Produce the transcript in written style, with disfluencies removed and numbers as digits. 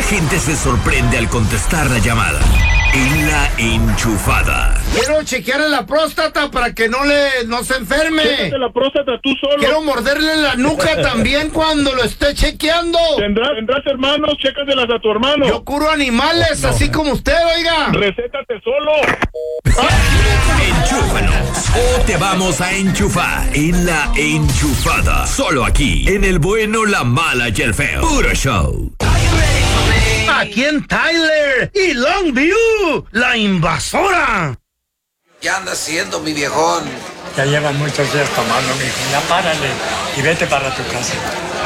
gente se sorprende al contestar la llamada. En La Enchufada. Quiero chequearle la próstata para que no se enferme. Chécate la próstata tú solo. Quiero morderle la nuca también cuando lo esté chequeando. Tendrás hermanos, chécatelas a tu hermano. Yo curo animales, así como usted, oiga. Recétate solo. Enchúfanos o te vamos a enchufar en La Enchufada. Solo aquí, en el bueno, la mala y el feo. Puro show. Aquí en Tyler y Longview, la invasora. ¿Qué anda haciendo, mi viejón? Ya llevan muchos días tomando, mijo. Ya párale y vete para tu casa.